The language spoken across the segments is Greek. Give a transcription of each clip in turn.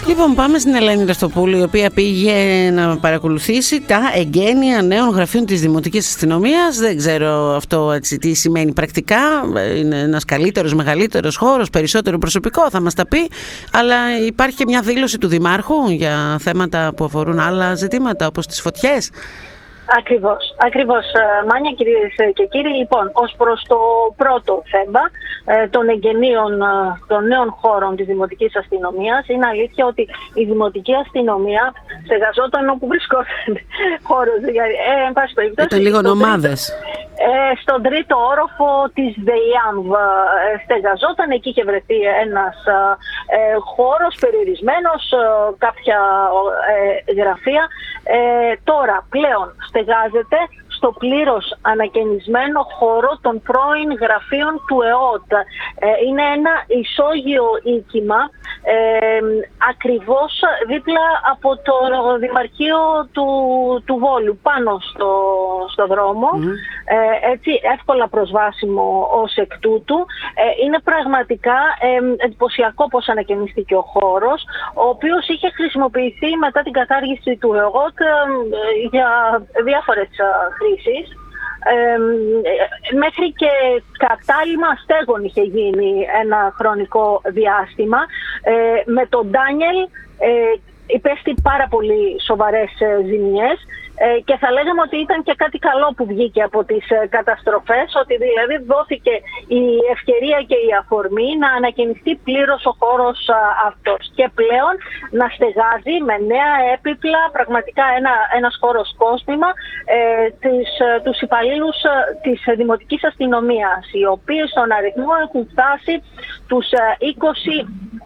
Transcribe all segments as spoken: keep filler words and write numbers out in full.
Λοιπόν, πάμε στην Ελένη Ραστοπούλου, η οποία πήγε να παρακολουθήσει τα εγγένεια νέων γραφείων της Δημοτικής Αστυνομίας. Δεν ξέρω αυτό έτσι, τι σημαίνει πρακτικά. Είναι ένας καλύτερος, μεγαλύτερος χώρος, περισσότερο προσωπικό, θα μας τα πει. Αλλά υπάρχει και μια δήλωση του Δημάρχου για θέματα που αφορούν άλλα ζητήματα, όπως τις φωτιές. Ακριβώς, ακριβώς, Μάνια, κυρίες και κύριοι. Λοιπόν, ως προς το πρώτο θέμα των εγγενείων των νέων χώρων της Δημοτικής Αστυνομίας, είναι αλήθεια ότι η Δημοτική Αστυνομία στεγαζόταν όπου βρισκόταν χώρος. Ε, εν πάση περιπτώσει, ήταν λίγο ομάδες. Ε, στον τρίτο όροφο της ΔΕΙΑΜΒ ε, στεγαζόταν, εκεί είχε βρεθεί ένας ε, χώρος περιορισμένος, ε, κάποια ε, γραφεία. Ε, τώρα πλέον στεγάζεται στο πλήρως ανακαινισμένο χώρο των πρώην γραφείων του ΕΟΤ. Ε, είναι ένα ισόγειο οίκημα, ε, ακριβώς δίπλα από το Δημαρχείο του, του Βόλου, πάνω στο, στο δρόμο. Mm. Ε, έτσι εύκολα προσβάσιμο ως εκ τούτου. Ε, είναι πραγματικά ε, εντυπωσιακό πώς ανακαινίστηκε ο χώρος, ο οποίος είχε χρησιμοποιηθεί μετά την κατάργηση του ΕΟΤ ε, για διάφορες χρήσεις. Ε, μέχρι και κατάλημα στέγων είχε γίνει ένα χρονικό διάστημα. Ε, με τον Ντάνιελ ε, υπέστη πάρα πολύ σοβαρές ζημιές. Ε, και θα λέγαμε ότι ήταν και κάτι καλό που βγήκε από τις ε, καταστροφές, ότι δηλαδή δόθηκε η ευκαιρία και η αφορμή να ανακαινιστεί πλήρως ο χώρος α, αυτός και πλέον να στεγάζει με νέα έπιπλα, πραγματικά ένα, ένας χώρος κόσμημα, ε, τις, ε, τους υπαλλήλους ε, της Δημοτικής Αστυνομίας, οι οποίοι στον αριθμό έχουν φτάσει τους ε, είκοσι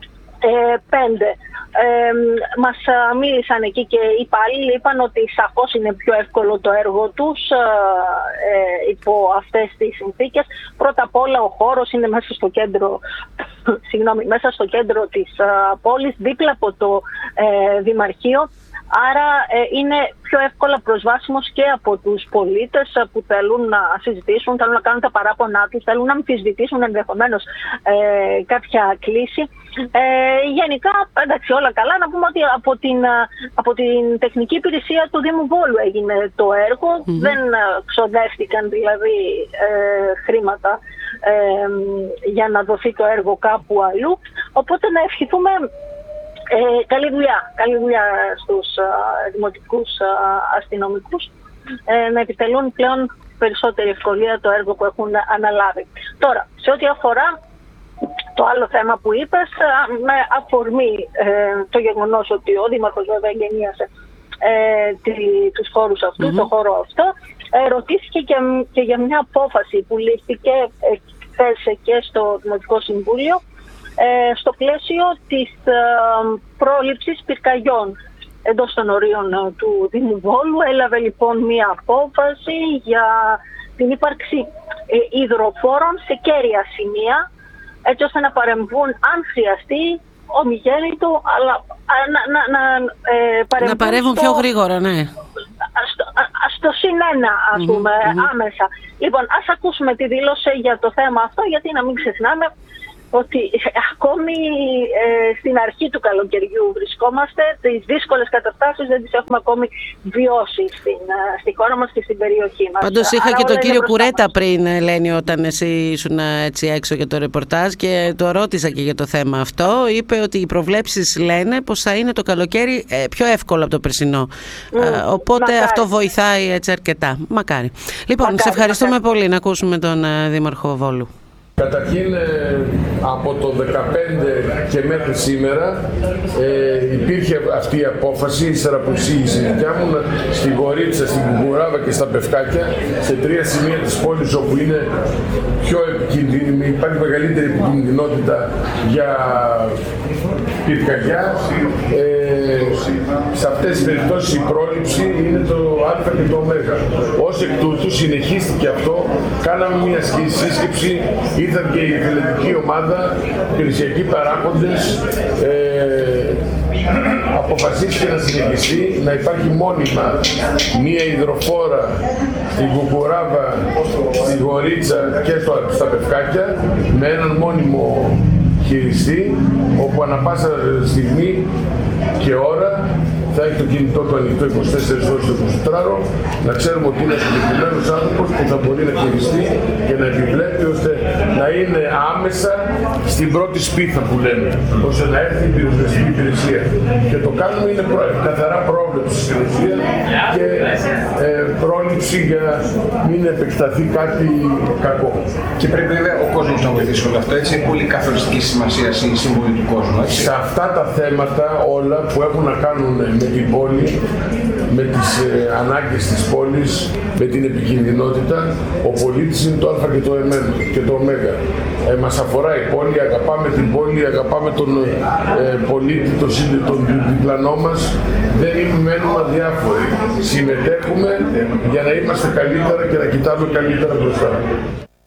πέντε. Ε, μας μίλησαν εκεί και οι υπάλληλοι, είπαν ότι σαφώς είναι πιο εύκολο το έργο τους ε, υπό αυτές τις συνθήκες. Πρώτα απ' όλα ο χώρος είναι μέσα στο κέντρο, συγγνώμη, μέσα στο κέντρο της α, πόλης, δίπλα από το ε, Δημαρχείο. Άρα ε, είναι πιο εύκολα προσβάσιμος και από τους πολίτες ε, που θέλουν να συζητήσουν, θέλουν να κάνουν τα παράπονά τους, θέλουν να αμφισβητήσουν ενδεχομένως ε, κάποια κλίση. Ε, γενικά, εντάξει, όλα καλά. Να πούμε ότι από την, από την τεχνική υπηρεσία του Δήμου Βόλου έγινε το έργο. Mm-hmm. Δεν ξοδεύτηκαν δηλαδή ε, χρήματα ε, για να δοθεί το έργο κάπου αλλού. Οπότε να ευχηθούμε Ε, καλή δουλειά, καλή δουλειά στους α, δημοτικούς α, αστυνομικούς ε, να επιτελούν πλέον περισσότερη ευκολία το έργο που έχουν αναλάβει. Τώρα, σε ό,τι αφορά το άλλο θέμα που είπες, α, με αφορμή ε, το γεγονός ότι ο Δήμαρχος βέβαια εγγενίασε ε, τη, τους χώρους αυτούς, mm-hmm. το χώρο αυτό, ε, ρωτήθηκε και, και για μια απόφαση που λήφθηκε ε, χθες και στο Δημοτικό Συμβούλιο, Ε, στο πλαίσιο της ε, πρόληψης πυρκαγιών εντός των ορίων ε, του Δήμου Βόλου. Έλαβε λοιπόν μία απόφαση για την ύπαρξη ε, υδροφόρων σε κέρια σημεία, έτσι ώστε να παρεμβούν αν χρειαστεί ομιγέννητο, αλλά να, να, να, ε, παρεμβούν, να παρέμβουν στο, πιο γρήγορα, ναι. Στο, στο συνένα, ας mm-hmm, πούμε, mm-hmm. άμεσα. Λοιπόν, ας ακούσουμε τη δήλωση για το θέμα αυτό, γιατί να μην ξεχνάμε ότι ακόμη ε, στην αρχή του καλοκαιριού βρισκόμαστε, τις δύσκολες καταστάσεις δεν τις έχουμε ακόμη βιώσει στην, στη χώρα μας και στην περιοχή μας. Πάντως είχα Άρα και τον κύριο Κουρέτα μας. πριν, Ελένη, όταν εσύ ήσουν έτσι έξω για το ρεπορτάζ και το ρώτησα και για το θέμα αυτό. Είπε ότι οι προβλέψεις λένε πως θα είναι το καλοκαίρι ε, πιο εύκολο από το περσινό. Mm, ε, οπότε μακάρι. Αυτό βοηθάει έτσι αρκετά. Μακάρι. Λοιπόν, μακάρι, σε ευχαριστούμε μακάρι. πολύ. Να ακούσουμε τον ε, Δήμαρχο Βόλου. Καταρχήν από το δεκαπέντε και μέχρι σήμερα ε, υπήρχε αυτή η απόφαση, ύστερα που εισήγησε η δικιά μου, στη Γορίτσα, στην Κουκουράβα και στα Πευκάκια, σε τρία σημεία της πόλης όπου είναι πιο επικίνδυνη, υπάρχει μεγαλύτερη επικινδυνότητα για πυρκαγιά. Ε, σε αυτές τις περιπτώσεις η πρόληψη είναι το Α και το Ω. Ως εκ τούτου συνεχίστηκε αυτό, κάναμε μια σύσκεψη. Ήρθαν και η εθελοντική ομάδα, υπηρεσιακοί παράγοντες, ε, αποφασίστηκε να συνεχιστεί, να υπάρχει μόνιμα μία υδροφόρα στην Κουκουράβα, στη Γορίτσα και στο, στα Πευκάκια, με έναν μόνιμο χειριστεί, όπου ανα πάσα στιγμή και ώρα θα έχει το κινητό του ανοιχτό είκοσι τέσσερις ώρες το εικοσιτράωρο, να ξέρουμε ότι είναι συγκεκριμένος άνθρωπος που θα μπορεί να χειριστεί και να επιβλέπει ώστε να είναι άμεσα στην πρώτη σπίθα που λέμε, ώστε να έρθει η πυροσβεστική υπηρεσία. Και το κάνουμε είναι προ... καθαρά πρόβλεψη στην ουσία και ε, πρόληψη για να μην επεκταθεί κάτι κακό. Και πρέπει βέβαια ο κόσμος να βοηθήσει όλο αυτό, έτσι, είναι πολύ καθοριστική σημασία η συμβολή του κόσμου. Έτσι. Σε αυτά τα θέματα όλα που έχουν να κάνουν με την πόλη, με τις ε, ανάγκες της πόλης, με την επικινδυνότητα, ο πολίτης είναι το α και το εμ και το ω. Ε, μας αφορά η πόλη, αγαπάμε την πόλη, αγαπάμε τον ε, πολίτη, τον, τον διπλανό μας, δεν μένουμε αδιάφοροι. Συμμετέχουμε για να είμαστε καλύτερα και να κοιτάμε καλύτερα μπροστά.